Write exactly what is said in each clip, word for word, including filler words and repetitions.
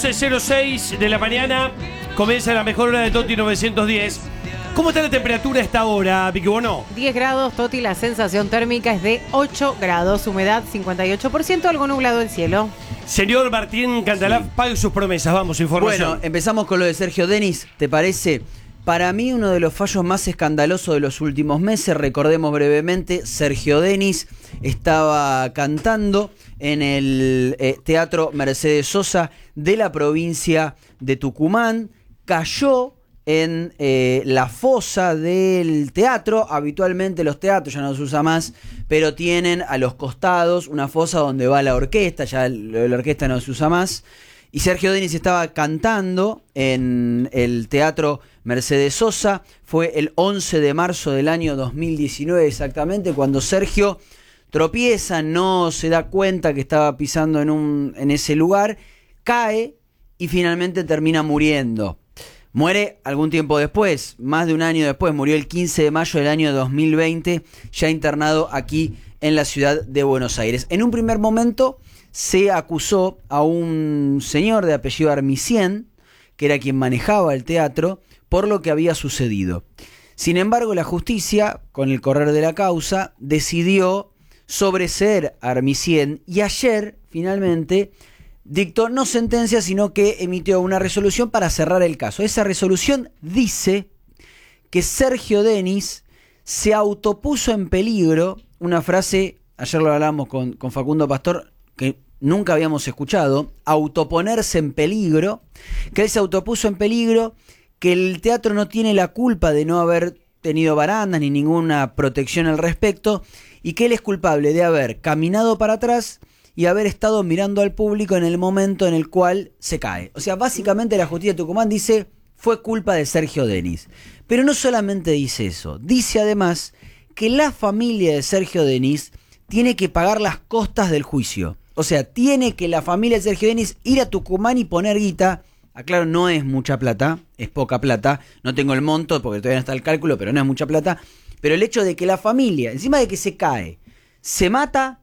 once cero seis de la mañana comienza la mejor hora de Toti novecientos diez. ¿Cómo está la temperatura a esta hora, Vicky Bono? diez grados, Toti, la sensación térmica es de ocho grados, humedad cincuenta y ocho por ciento, algo nublado el cielo. Señor Martín Cantalaf, sí. Pague sus promesas, vamos, información. Bueno, empezamos con lo de Sergio Denis, ¿te parece? Para mí uno de los fallos más escandalosos de los últimos meses, recordemos brevemente, Sergio Denis estaba cantando en el eh, Teatro Mercedes Sosa de la provincia de Tucumán, cayó en eh, la fosa del teatro. Habitualmente los teatros ya no se usa más, pero tienen a los costados una fosa donde va la orquesta, ya la orquesta no se usa más. Y Sergio Denis estaba cantando en el Teatro Mercedes Sosa. Fue el once de marzo del año dos mil diecinueve exactamente, cuando Sergio tropieza, no se da cuenta que estaba pisando en, un, en ese lugar, cae y finalmente termina muriendo. Muere algún tiempo después, más de un año después, murió el quince de mayo del año dos mil veinte, ya internado aquí en la ciudad de Buenos Aires. En un primer momento se acusó a un señor de apellido Armicien, que era quien manejaba el teatro, por lo que había sucedido. Sin embargo, la justicia, con el correr de la causa, decidió sobreseer a Armicien y ayer, finalmente, dictó no sentencia, sino que emitió una resolución para cerrar el caso. Esa resolución dice que Sergio Denis se autopuso en peligro, una frase, ayer lo hablamos con, con Facundo Pastor, que nunca habíamos escuchado, autoponerse en peligro, que él se autopuso en peligro, que el teatro no tiene la culpa de no haber tenido barandas ni ninguna protección al respecto, y que él es culpable de haber caminado para atrás y haber estado mirando al público en el momento en el cual se cae. O sea, básicamente la justicia de Tucumán dice, fue culpa de Sergio Denis. Pero no solamente dice eso, dice además que la familia de Sergio Denis tiene que pagar las costas del juicio. O sea, tiene que la familia de Sergio Denis ir a Tucumán y poner guita. Aclaro, no es mucha plata, es poca plata. No tengo el monto porque todavía no está el cálculo, pero no es mucha plata. Pero el hecho de que la familia, encima de que se cae, se mata,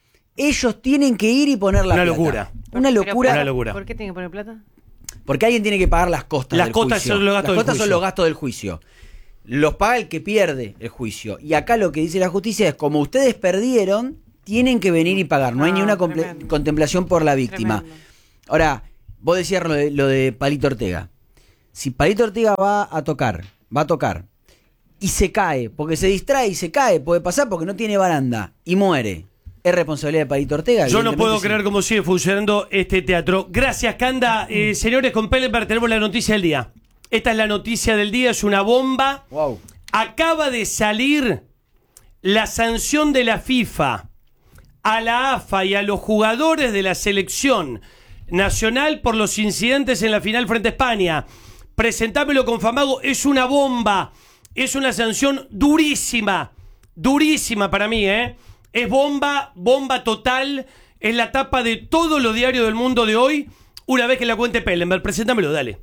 ellos tienen que ir y poner la Una plata. locura. Una locura. Una locura. ¿Por qué tienen que poner plata? Porque alguien tiene que pagar las costas las del costas juicio. Son los gastos las costas del son los gastos del juicio. Los paga el que pierde el juicio. Y acá lo que dice la justicia es, como ustedes perdieron, tienen que venir y pagar. No ah, hay ni una comple- contemplación por la víctima. Tremendo. Ahora, vos decías lo de, lo de Palito Ortega. Si Palito Ortega va a tocar, va a tocar, y se cae, porque se distrae y se cae, puede pasar porque no tiene baranda, y muere, ¿es responsabilidad de Palito Ortega? Yo no puedo sí. creer cómo sigue funcionando este teatro. Gracias, Canda. Eh, señores, con Pellenberg tenemos la noticia del día. Esta es la noticia del día, es una bomba. Wow. Acaba de salir la sanción de la FIFA a la A F A y a los jugadores de la selección nacional por los incidentes en la final frente a España. Presentámelo con Famago, es una bomba. Es una sanción durísima, durísima para mí, ¿eh? Es bomba, bomba total. Es la tapa de todos los diarios del mundo de hoy. Una vez que la cuente Pellenberg, preséntamelo, dale.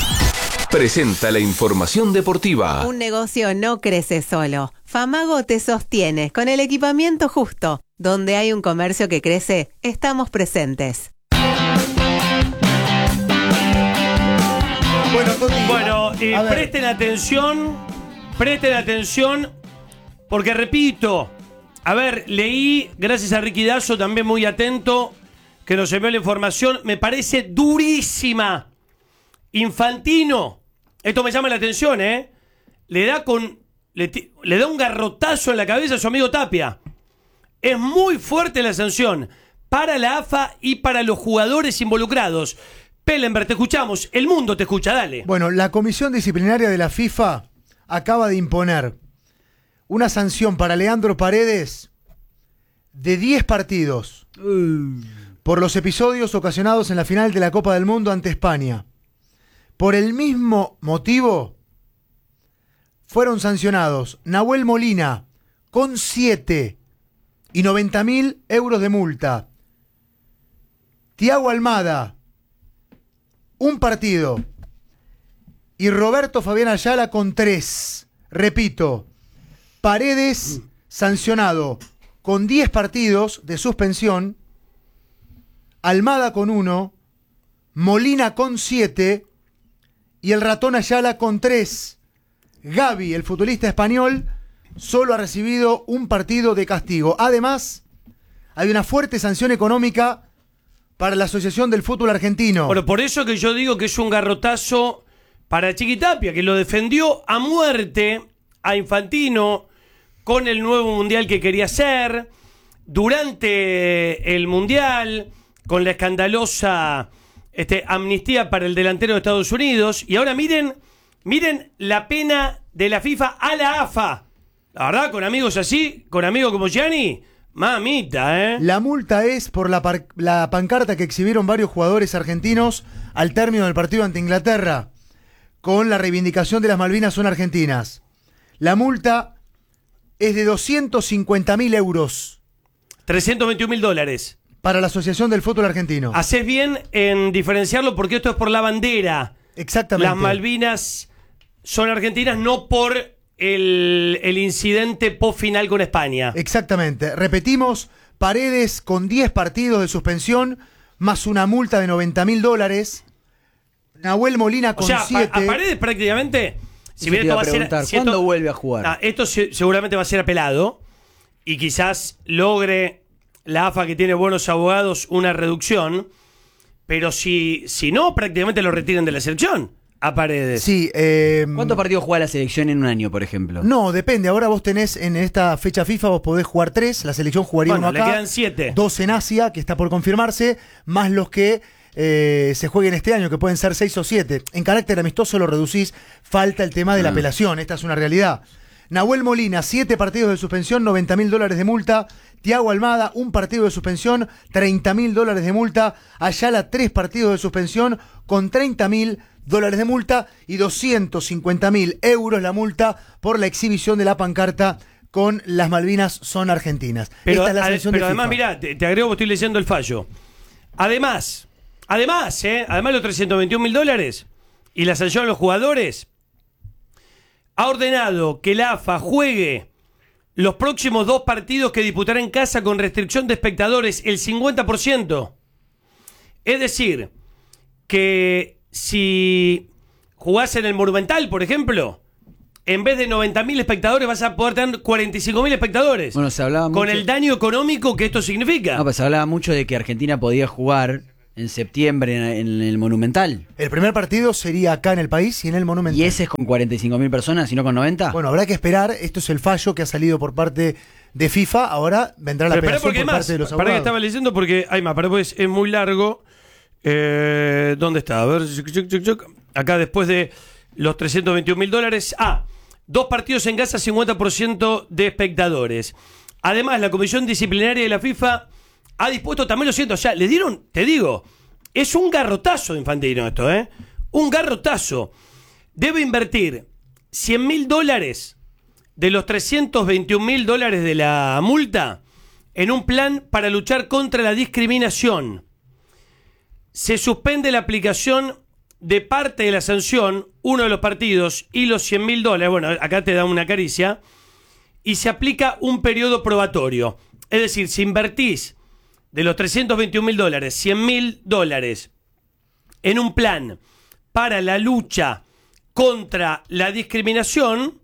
Presenta la información deportiva. Un negocio no crece solo. Famago te sostiene con el equipamiento justo. Donde hay un comercio que crece, estamos presentes. Bueno, Toti, bueno eh, presten atención. Presten atención, porque repito, a ver, leí, gracias a Ricky Dazo, también muy atento, que nos envió la información, me parece durísima. Infantino, esto me llama la atención, ¿eh? Le da con, le, le da un garrotazo en la cabeza a su amigo Tapia. Es muy fuerte la sanción para la A F A y para los jugadores involucrados. Pellenberg, te escuchamos, el mundo te escucha, dale. Bueno, la Comisión Disciplinaria de la FIFA acaba de imponer una sanción para Leandro Paredes de diez partidos uh. por los episodios ocasionados en la final de la Copa del Mundo ante España. Por el mismo motivo, fueron sancionados Nahuel Molina con siete y noventa mil euros de multa. Thiago Almada, un partido. Y Roberto Fabián Ayala con tres. Repito, Paredes sancionado con diez partidos de suspensión, Almada con uno, Molina con siete y el ratón Ayala con tres. Gavi, el futbolista español, solo ha recibido un partido de castigo. Además, hay una fuerte sanción económica para la Asociación del Fútbol Argentino. Bueno, por eso que yo digo que es un garrotazo para Chiquitapia, que lo defendió a muerte a Infantino con el nuevo mundial que quería hacer, durante el mundial, con la escandalosa este, amnistía para el delantero de Estados Unidos, y ahora miren, miren la pena de la FIFA a la A F A. La verdad, con amigos así, con amigos como Gianni, mamita, ¿eh? La multa es por la, par- la pancarta que exhibieron varios jugadores argentinos al término del partido ante Inglaterra, con la reivindicación de las Malvinas son argentinas. La multa es de doscientos cincuenta mil euros. trescientos veintiún mil dólares. Para la Asociación del Fútbol Argentino. Haces bien en diferenciarlo porque esto es por la bandera. Exactamente. Las Malvinas son argentinas, no por el, el incidente post-final con España. Exactamente. Repetimos, Paredes con diez partidos de suspensión, más una multa de noventa mil dólares. Nahuel Molina con o sea, siete. a, a Paredes prácticamente... Si Eso bien te esto iba va a a ser... preguntar, si ¿cuándo esto- vuelve a jugar? Ah, esto se- seguramente va a ser apelado y quizás logre la A F A, que tiene buenos abogados, una reducción, pero si, si no, prácticamente lo retiran de la selección a Paredes. Sí. Eh, ¿Cuántos partidos juega la selección en un año, por ejemplo? No, depende. Ahora vos tenés en esta fecha FIFA, vos podés jugar tres. La selección jugaría Bueno, uno le acá. quedan siete. Dos en Asia, que está por confirmarse, más los que eh, se jueguen este año, que pueden ser seis o siete. En carácter amistoso lo reducís. Falta el tema de la Mm. apelación. Esta es una realidad. Nahuel Molina, siete partidos de suspensión, noventa mil dólares de multa. Tiago Almada, un partido de suspensión, treinta mil dólares de multa. Ayala, tres partidos de suspensión con treinta mil dólares de multa y doscientos cincuenta mil euros la multa por la exhibición de la pancarta con las Malvinas son argentinas. Pero, Esta es la ade- sanción pero de además, FIFA. mirá, te, te agrego que estoy leyendo el fallo. Además, además, ¿eh? Además los trescientos veintiún mil dólares y la sanción a los jugadores, ha ordenado que la A F A juegue los próximos dos partidos que disputará en casa con restricción de espectadores el cincuenta por ciento. Es decir, que si jugás en el Monumental, por ejemplo, en vez de noventa mil espectadores vas a poder tener cuarenta y cinco mil espectadores. Bueno, se hablaba con mucho- el daño económico que esto significa. No, pues se hablaba mucho de que Argentina podía jugar en septiembre en, en el Monumental. El primer partido sería acá en el país y en el Monumental. ¿Y ese es con cuarenta y cinco mil personas y no con noventa? Bueno, habrá que esperar. Esto es el fallo que ha salido por parte de FIFA. Ahora vendrá la Pero espera, apelación porque por más, parte de los para que abogados. estaba leyendo porque hay más, para pues es muy largo. Eh, ¿Dónde está? A ver, chuc, chuc, chuc, chuc. Acá después de los trescientos veintiún mil dólares. Ah, dos partidos en casa, cincuenta por ciento de espectadores. Además, la Comisión Disciplinaria de la FIFA ha dispuesto también, lo siento, o sea, le dieron, te digo, es un garrotazo de Infantino esto, ¿eh? Un garrotazo. Debe invertir cien mil dólares de los trescientos veintiún mil dólares de la multa en un plan para luchar contra la discriminación. Se suspende la aplicación de parte de la sanción, uno de los partidos y los cien mil dólares, bueno, acá te da una caricia, y se aplica un periodo probatorio. Es decir, si invertís de los trescientos veintiún mil dólares, cien mil dólares en un plan para la lucha contra la discriminación,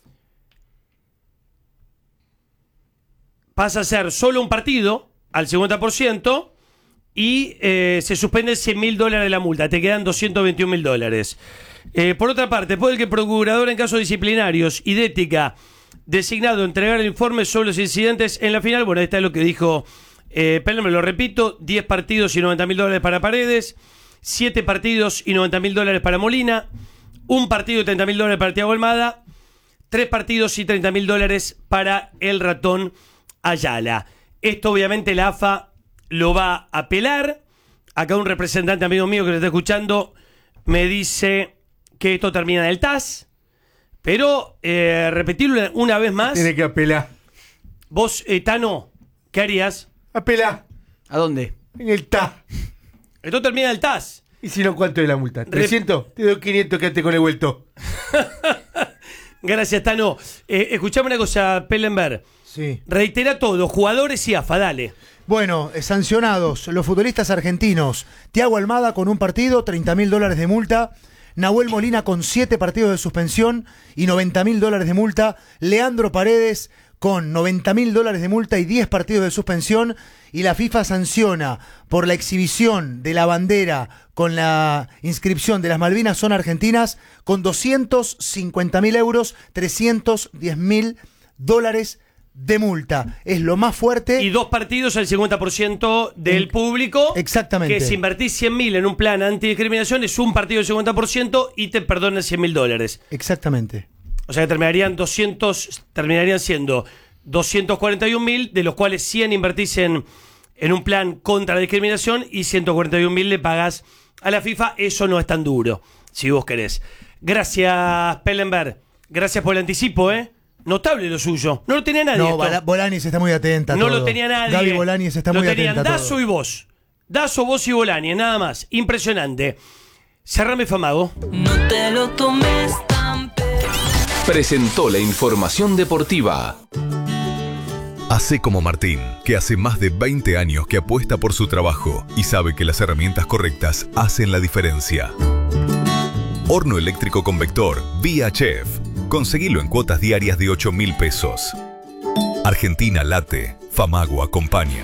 pasa a ser solo un partido al cincuenta por ciento y eh, se suspende cien mil dólares de la multa. Te quedan doscientos veintiún mil dólares. Eh, por otra parte, puede que el procurador en casos disciplinarios y de ética designado entregar el informe sobre los incidentes en la final, bueno, ahí está lo que dijo eh, Pelé, me lo repito, diez partidos y noventa mil dólares para Paredes, siete partidos y noventa mil dólares para Molina, un partido y treinta mil dólares para Tiago Almada, tres partidos y treinta mil dólares para el ratón Ayala. Esto obviamente la A F A lo va a apelar. Acá un representante amigo mío que lo está escuchando me dice que esto termina en el T A S, pero eh, repetirlo una, una vez más. Tiene que apelar. Vos, eh, Tano, ¿qué harías? Apela. ¿A dónde? En el T A. Esto termina en el T A S. ¿Y si no, cuánto es la multa? ¿trescientos? Te doy quinientos, quédate con el vuelto. Gracias, Tano. Eh, escuchame una cosa, Pellenberg. Sí. Reitera todo, jugadores y A F A, dale. Bueno, eh, sancionados los futbolistas argentinos. Thiago Almada con un partido, treinta mil dólares de multa. Nahuel Molina con siete partidos de suspensión y noventa mil dólares de multa. Leandro Paredes con noventa mil dólares de multa y diez partidos de suspensión. Y la FIFA sanciona por la exhibición de la bandera con la inscripción de las Malvinas son argentinas con doscientos cincuenta mil euros, trescientos diez mil dólares de multa. Es lo más fuerte. Y dos partidos al cincuenta por ciento del en, público. Exactamente. Que si invertís cien mil en un plan antidiscriminación es un partido del cincuenta por ciento y te perdonan cien mil dólares. Exactamente. O sea que terminarían doscientos, terminarían siendo doscientos cuarenta y un mil, de los cuales cien invertís en, en un plan contra la discriminación y ciento cuarenta y un mil le pagás a la FIFA. Eso no es tan duro, si vos querés. Gracias, Pellenberg. Gracias por el anticipo, ¿eh? Notable lo suyo. No lo tenía nadie. No, esto. Bolaños está muy atenta. No todo. lo tenía nadie. Gaby Bolaños está lo muy tenían atenta. Dazo todo. y vos. Dazo, vos y Bolaños, nada más. Impresionante. Cerrame, Famago. No te lo tomes tan Presentó la información deportiva. Hace como Martín, que hace más de veinte años que apuesta por su trabajo y sabe que las herramientas correctas hacen la diferencia. Horno eléctrico convector Vía Chef. Conseguilo en cuotas diarias de ocho mil pesos. Argentina late, Famago acompaña.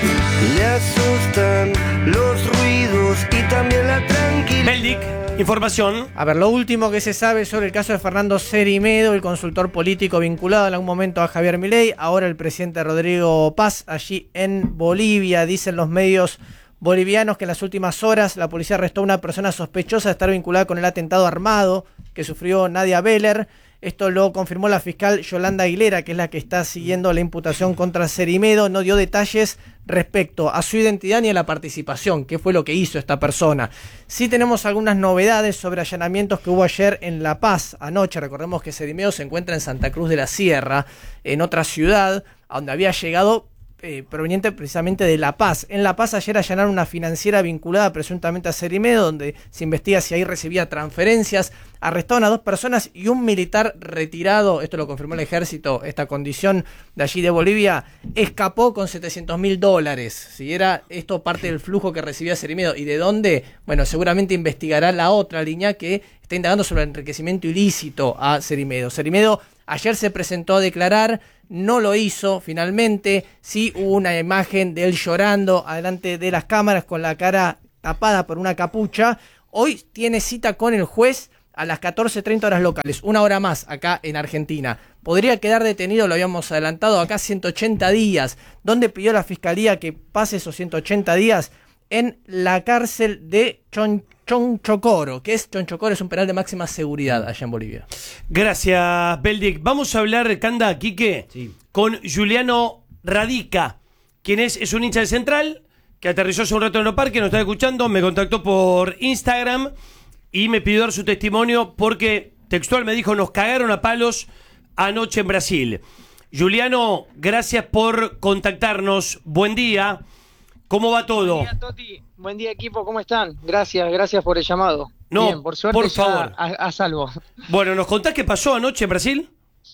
Le asustan los ruidos y también la tranquilidad. Beldic, información. A ver, lo último que se sabe sobre el caso de Fernando Cerimedo, el consultor político vinculado en algún momento a Javier Milei, ahora el presidente Rodrigo Paz, allí en Bolivia. Dicen los medios bolivianos que en las últimas horas la policía arrestó a una persona sospechosa de estar vinculada con el atentado armado que sufrió Nadia Beller. Esto lo confirmó la fiscal Yolanda Aguilera, que es la que está siguiendo la imputación contra Cerimedo. No dio detalles respecto a su identidad ni a la participación, qué fue lo que hizo esta persona. Sí tenemos algunas novedades sobre allanamientos que hubo ayer en La Paz anoche. Recordemos que Cerimedo se encuentra en Santa Cruz de la Sierra, en otra ciudad, a donde había llegado eh, proveniente precisamente de La Paz. En La Paz ayer allanaron una financiera vinculada presuntamente a Cerimedo, donde se investiga si ahí recibía transferencias. Arrestaron a dos personas y un militar retirado, esto lo confirmó el ejército, esta condición de allí de Bolivia, escapó con setecientos mil dólares. Si era esto parte del flujo que recibía Cerimedo. ¿Y de dónde? Bueno, seguramente investigará la otra línea que está indagando sobre el enriquecimiento ilícito a Cerimedo. Cerimedo ayer se presentó a declarar, no lo hizo finalmente. Sí hubo una imagen de él llorando adelante de las cámaras con la cara tapada por una capucha. Hoy tiene cita con el juez a las catorce treinta horas locales, una hora más acá en Argentina. Podría quedar detenido, lo habíamos adelantado, acá ciento ochenta días. ¿Dónde pidió la fiscalía que pase esos ciento ochenta días? En la cárcel de Chon, Chonchocoro, que es Chonchocoro, es un penal de máxima seguridad allá en Bolivia. Gracias, Beldic. Vamos a hablar, Canda, Quique, sí, con Juliano Radica, quien es, es un hincha de Central, que aterrizó hace un rato en el parque, nos está escuchando, me contactó por Instagram y me pidió dar su testimonio porque textual me dijo, nos cagaron a palos anoche en Brasil. Juliano, gracias por contactarnos. Buen día. ¿Cómo va todo? Buen día, Toti. Buen día, equipo. ¿Cómo están? Gracias, gracias por el llamado. No, bien, por suerte por ya favor. A, a salvo. Bueno, ¿nos contás qué pasó anoche en Brasil?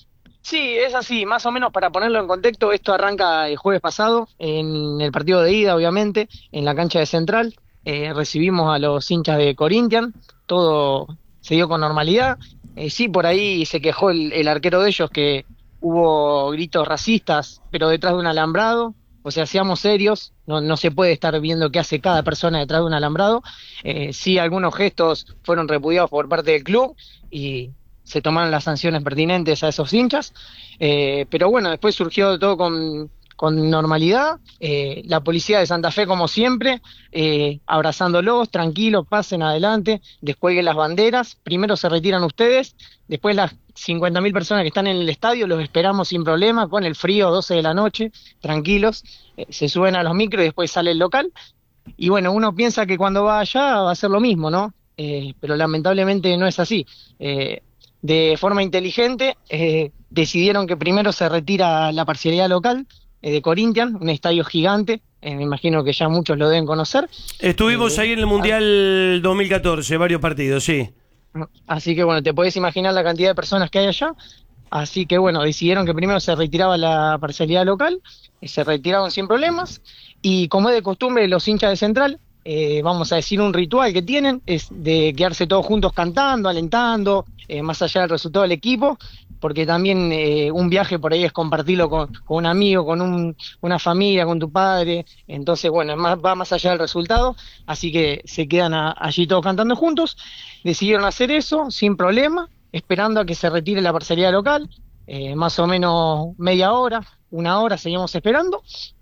Sí, es así. Más o menos para ponerlo en contexto, esto arranca el jueves pasado, en el partido de ida, obviamente, en la cancha de Central. Eh, recibimos a los hinchas de Corinthians, todo se dio con normalidad. Eh, sí, por ahí se quejó el, el arquero de ellos que hubo gritos racistas, pero detrás de un alambrado. O sea, seamos serios, no, no se puede estar viendo qué hace cada persona detrás de un alambrado. Eh, sí, algunos gestos fueron repudiados por parte del club y se tomaron las sanciones pertinentes a esos hinchas. Eh, pero bueno, después surgió todo con... con normalidad, eh, la policía de Santa Fe como siempre, eh, abrazándolos, tranquilos, pasen adelante, descuelguen las banderas, primero se retiran ustedes, después las cincuenta mil personas que están en el estadio los esperamos sin problema, con el frío, doce de la noche, tranquilos, eh, se suben a los micros y después sale el local, y bueno, uno piensa que cuando va allá va a ser lo mismo, ¿no? Eh, pero lamentablemente no es así. Eh, de forma inteligente, eh, decidieron que primero se retira la parcialidad local, de Corinthians, un estadio gigante, eh, me imagino que ya muchos lo deben conocer. Estuvimos eh, ahí en el Mundial dos mil catorce, varios partidos, sí. Así que bueno, te podés imaginar la cantidad de personas que hay allá. Así que bueno, decidieron que primero se retiraba la parcialidad local, y se retiraron sin problemas, Y como es de costumbre, los hinchas de Central, eh, vamos a decir un ritual que tienen, es de quedarse todos juntos cantando, alentando, eh, más allá del resultado del equipo, porque también eh, un viaje por ahí es compartirlo con, con un amigo, con un, una familia, con tu padre, entonces bueno, es más, va más allá del resultado, así que se quedan a, allí todos cantando juntos. Decidieron hacer eso sin problema, esperando a que se retire la parcialidad local, eh, más o menos media hora, una hora seguimos esperando,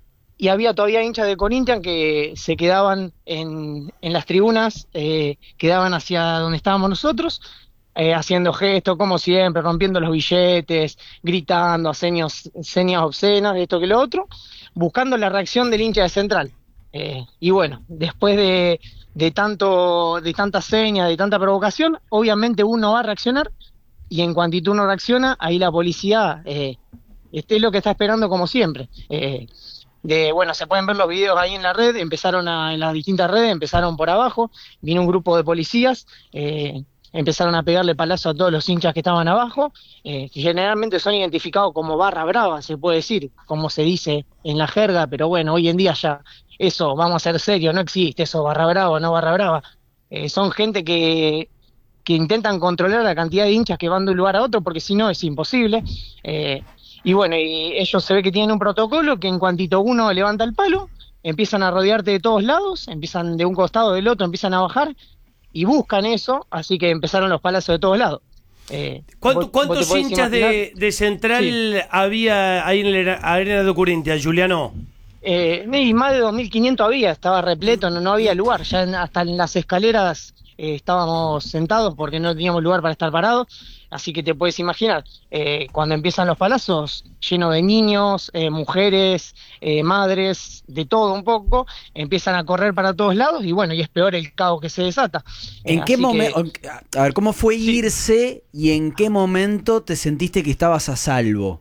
y había todavía hinchas de Corinthians que se quedaban en, en las tribunas, eh, quedaban hacia donde estábamos nosotros, eh, haciendo gestos como siempre, rompiendo los billetes, gritando, señas, señas obscenas, esto que lo otro, buscando la reacción del hincha de Central. Eh, y bueno, después de, de tanto de tanta seña, de tanta provocación, obviamente uno va a reaccionar, y en cuantito uno reacciona, ahí la policía eh, este es lo que está esperando como siempre. Eh, de bueno, se pueden ver los videos ahí en la red, empezaron a, en las distintas redes, empezaron por abajo, vino un grupo de policías, eh, empezaron a pegarle palazos a todos los hinchas que estaban abajo, eh, que generalmente son identificados como barra brava, se puede decir, como se dice en la jerga, pero bueno, hoy en día ya eso, vamos a ser serios, no existe eso, barra brava, no barra brava. Eh, son gente que, que intentan controlar la cantidad de hinchas que van de un lugar a otro, porque si no es imposible. Eh, y bueno, y ellos se ve que tienen un protocolo que en cuantito uno levanta el palo, empiezan a rodearte de todos lados, empiezan de un costado del otro, empiezan a bajar, y buscan eso, así que empezaron los palazos de todos lados. Eh, ¿Cuánto, vos, ¿Cuántos vos hinchas de, de Central sí. había ahí en la Arena de Corinthians, Juliano? Eh, y más de dos mil quinientos había, estaba repleto, no, no había lugar, ya en, hasta en las escaleras eh, estábamos sentados porque no teníamos lugar para estar parados, así que te puedes imaginar, eh, cuando empiezan los palazos, lleno de niños, eh, mujeres, eh, madres, de todo un poco, empiezan a correr para todos lados y bueno, y es peor el caos que se desata. ¿En eh, qué momento, que... a ver, cómo fue sí. irse y en qué momento te sentiste que estabas a salvo?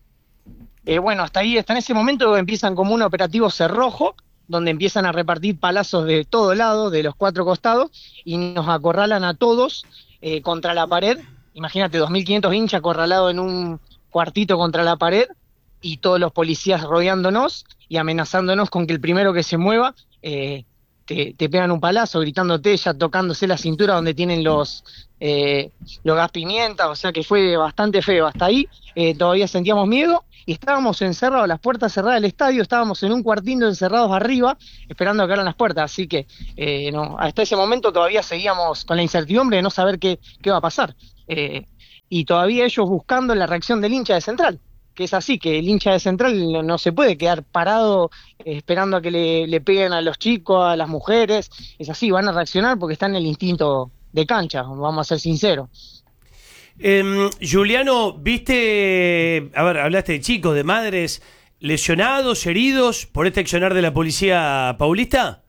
Eh, bueno, hasta ahí, hasta en ese momento empiezan como un operativo cerrojo, donde empiezan a repartir palazos de todo lado, de los cuatro costados, y nos acorralan a todos eh, contra la pared. Imagínate, dos mil quinientos hinchas acorralados en un cuartito contra la pared, y todos los policías rodeándonos y amenazándonos con que el primero que se mueva eh, te, te pegan un palazo, gritándote, ya tocándose la cintura donde tienen los, eh, los gas pimienta, o sea que fue bastante feo. Hasta ahí eh, todavía sentíamos miedo, y estábamos encerrados, las puertas cerradas del estadio, estábamos en un cuartito encerrados arriba, esperando a que abran las puertas, así que eh, no, hasta ese momento todavía seguíamos con la incertidumbre de no saber qué, qué va a pasar. Eh, y todavía ellos buscando la reacción del hincha de Central, que es así, que el hincha de Central no, no se puede quedar parado eh, esperando a que le, le peguen a los chicos, a las mujeres, es así, van a reaccionar porque está en el instinto de cancha, vamos a ser sinceros. Eh, Juliano, viste, a ver, hablaste de chicos, de madres lesionados, heridos por este accionar de la policía paulista.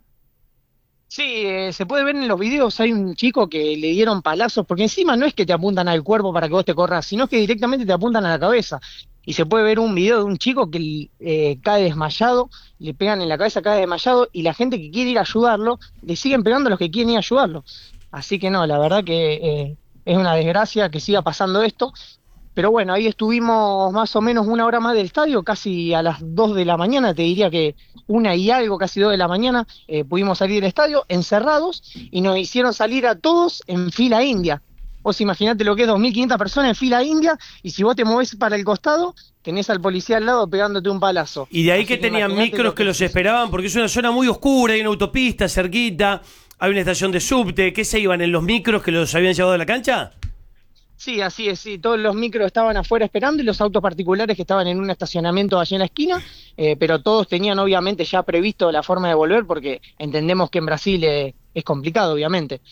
Sí, eh, se puede ver en los videos, hay un chico que le dieron palazos, porque encima no es que te apuntan al cuerpo para que vos te corras, sino que directamente te apuntan a la cabeza. Y se puede ver un video de un chico que eh, cae desmayado, le pegan en la cabeza, cae desmayado, y la gente que quiere ir a ayudarlo, le siguen pegando a los que quieren ir a ayudarlo. Así que no, la verdad que eh, es una desgracia que siga pasando esto. Pero bueno, ahí estuvimos más o menos una hora más del estadio, casi a las dos de la mañana, te diría que una y algo, casi dos de la mañana, eh, pudimos salir del estadio encerrados y nos hicieron salir a todos en fila india. Vos imaginate lo que es dos mil quinientas personas en fila india, y si vos te movés para el costado, tenés al policía al lado pegándote un palazo. Y de ahí Así que tenían micros lo que, que los esperaban, porque es una zona muy oscura, hay una autopista cerquita, hay una estación de subte. ¿Qué se iban en los micros que los habían llevado a la cancha? Sí, así es, sí, todos los micros estaban afuera esperando y los autos particulares que estaban en un estacionamiento allí en la esquina, eh, pero todos tenían obviamente ya previsto la forma de volver porque entendemos que en Brasil eh, es complicado, obviamente.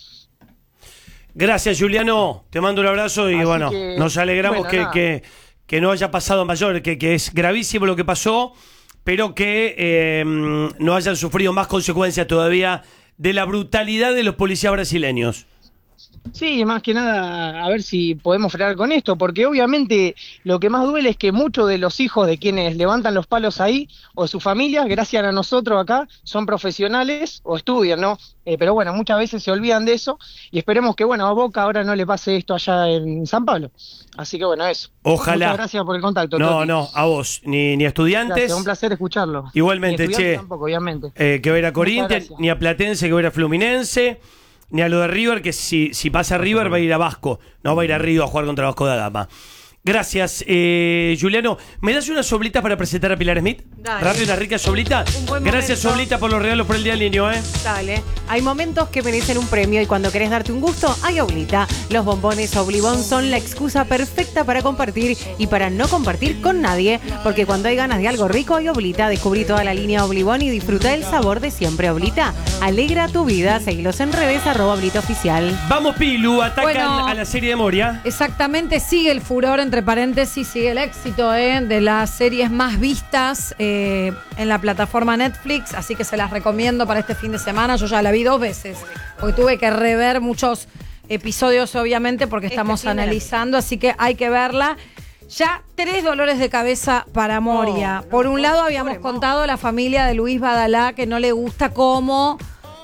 Gracias, Juliano, te mando un abrazo y Así bueno, que, nos alegramos bueno, que, nada. que, que no haya pasado a mayor, que, que es gravísimo lo que pasó, pero que eh, no hayan sufrido más consecuencias todavía de la brutalidad de los policías brasileños. Sí, más que nada a ver si podemos frenar con esto, porque obviamente lo que más duele es que muchos de los hijos de quienes levantan los palos ahí, o sus familias, gracias a nosotros acá, son profesionales o estudian, ¿no? Eh, pero bueno, muchas veces se olvidan de eso y esperemos que, bueno, a Boca ahora no le pase esto allá en San Pablo. Así que bueno, eso. Ojalá. Muchas gracias por el contacto. No, Toti. no, a vos, ni, ni a estudiantes. Gracias, un placer escucharlo. Igualmente, Ni estudiantes che. tampoco, obviamente. Eh, que va a ir a Muchas Corinthians, gracias. ni a Platense que va a ir a Fluminense, ni a lo de River, que si, si pasa River va a ir a Vasco, no va a ir a Río a jugar contra Vasco da Gama. Gracias, eh, Juliano. ¿Me das unas soblitas para presentar a Pilar Smith? Dale. Rápido, una rica soblita. Un buen Gracias, momento. soblita, por los regalos por el día del niño, ¿eh? Dale. Hay momentos que merecen un premio y cuando querés darte un gusto, hay Oblita. Los bombones Oblibón son la excusa perfecta para compartir y para no compartir con nadie. Porque cuando hay ganas de algo rico, hay Oblita. Descubrí toda la línea Oblibón y disfruta el sabor de siempre. Oblita, alegra tu vida. Seguilos en redes, arroba Oblita Oficial. Vamos, Pilu, atacan Bueno. a la serie de Moria. Exactamente, sigue el furor, entre paréntesis, sigue el éxito eh, de las series más vistas eh, en la plataforma Netflix, así que se las recomiendo para este fin de semana. Yo ya la vi dos veces, porque tuve que rever muchos episodios, obviamente, porque estamos fin de la- analizando, así que hay que verla. Ya tres dolores de cabeza para Moria. Por un lado, habíamos contado la familia de Luis Badalá, que no le gusta cómo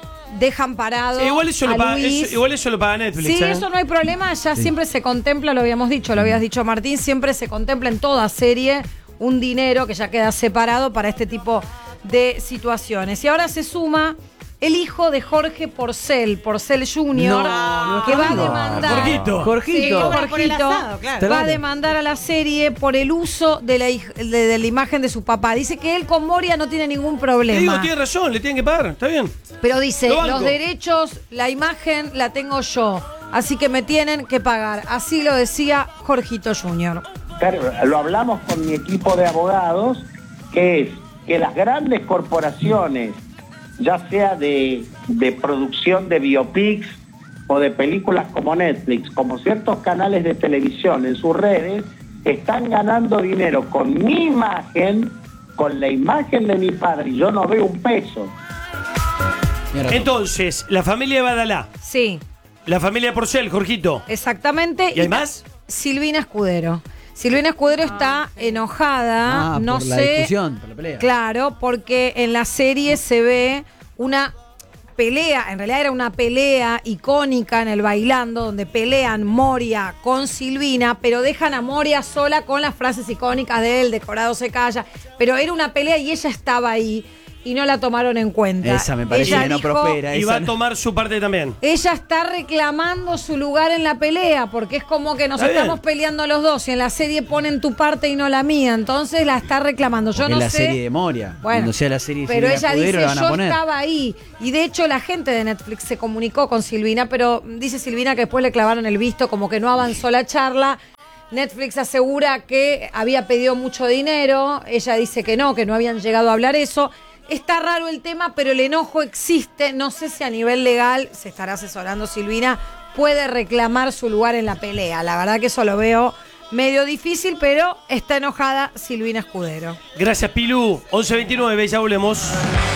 dejan parado Sí, igual, eso a lo paga, Luis. eso- igual eso lo paga Netflix. Sí, ¿eh? eso no hay problema, ya siempre se contempla, lo habíamos dicho, lo habías dicho Martín, siempre se contempla en toda serie un dinero que ya queda separado para este tipo de situaciones. Y ahora se suma el hijo de Jorge Porcel, Porcel junior, No, no que va a está vivo. demandar. Jorgito. Jorgito. Sí, Cobra por el Jorgito asado, claro. va a demandar a la serie por el uso de la, hij- de, de la imagen de su papá. Dice que él con Moria no tiene ningún Te digo, problema. tiene razón, le tienen que pagar, está bien. Pero dice, Lo banco. los derechos, la imagen la tengo yo, así que me tienen que pagar. Así lo decía Jorgito junior Claro, lo hablamos con mi equipo de abogados, que es que las grandes corporaciones, ya sea de, de producción de biopics o de películas como Netflix, como ciertos canales de televisión en sus redes, están ganando dinero con mi imagen, con la imagen de mi padre, y yo no veo un peso. Entonces, la familia de Badalá, Sí, la familia de Porcel, Jorgito. exactamente. ¿Y hay más? Silvina Escudero. Silvina Escudero está enojada, Ah, no por la sé. discusión, por la pelea. Claro, porque en la serie se ve una pelea, en realidad era una pelea icónica en el Bailando, donde pelean Moria con Silvina, pero dejan a Moria sola con las frases icónicas de él, decorado se calla, pero era una pelea y ella estaba ahí y no la tomaron en cuenta. Esa me parece Ella que no dijo- prospera. Y esa va a no- tomar su parte también. Ella está reclamando su lugar en la pelea, porque es como que nos Está bien. estamos peleando los dos y en la serie ponen tu parte y no la mía, entonces la está reclamando. Yo Porque no es la sé. serie de Moria. Bueno, Cuando sea la serie de pero Silvina ella Escudero, dice, la van a yo poner. estaba ahí. Y de hecho la gente de Netflix se comunicó con Silvina, pero dice Silvina que después le clavaron el visto, como que no avanzó la charla. Netflix asegura que había pedido mucho dinero, ella dice que no, que no habían llegado a hablar eso. Está raro el tema, pero el enojo existe. No sé si a nivel legal, se estará asesorando Silvina, puede reclamar su lugar en la pelea. La verdad que eso lo veo medio difícil, pero está enojada Silvina Escudero. Gracias, Pilu. once veintinueve, ya volvemos.